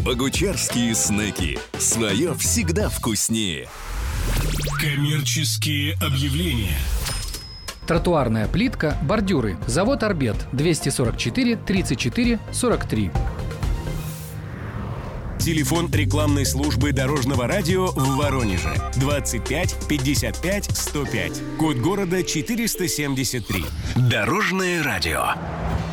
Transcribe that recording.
Богучарские снеки. Свое всегда вкуснее. Коммерческие объявления. Тротуарная плитка, бордюры. Завод «Арбет». 244 34 43. Телефон рекламной службы Дорожного радио в Воронеже. 25 55 105. Код города 473. Дорожное радио.